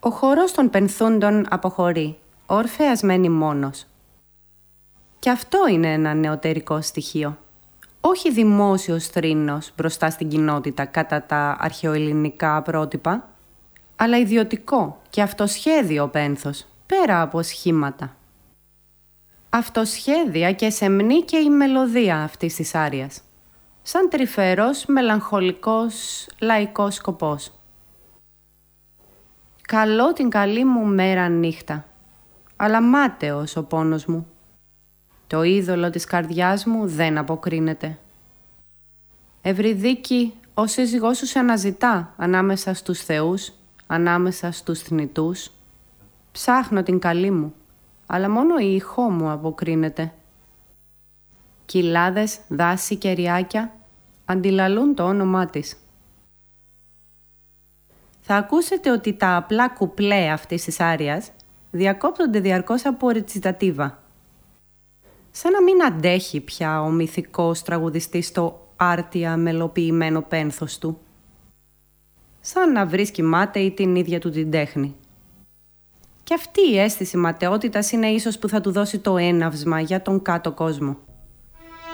Ο χορός των πενθούντων αποχωρεί, ο Ορφέας μένει μόνος. Και αυτό είναι ένα νεωτερικό στοιχείο. Όχι δημόσιος θρήνος μπροστά στην κοινότητα κατά τα αρχαιοελληνικά πρότυπα, αλλά ιδιωτικό και αυτοσχέδιο πένθος, πέρα από σχήματα. Αυτοσχέδια και σεμνή και η μελωδία αυτής της άριας, σαν τρυφερός μελαγχολικός λαϊκός σκοπός. Καλό την καλή μου μέρα νύχτα, αλλά μάταιος ο πόνος μου. Το είδωλο της καρδιάς μου δεν αποκρίνεται. Ευρυδίκη, ο σύζυγός σου σε αναζητά ανάμεσα στους θεούς, ανάμεσα στους θνητούς. Ψάχνω την καλή μου, αλλά μόνο η ηχό μου αποκρίνεται. Κοιλάδες, δάση και ριάκια αντιλαλούν το όνομά της. Θα ακούσετε ότι τα απλά κουπλέ αυτής της άριας διακόπτονται διαρκώς από ρετσιτατίβα. Σαν να μην αντέχει πια ο μυθικός τραγουδιστής το άρτια μελοποιημένο πένθος του. Σαν να βρίσκει μάταιη την ίδια του την τέχνη. Και αυτή η αίσθηση ματαιότητας είναι ίσως που θα του δώσει το έναυσμα για τον κάτω κόσμο.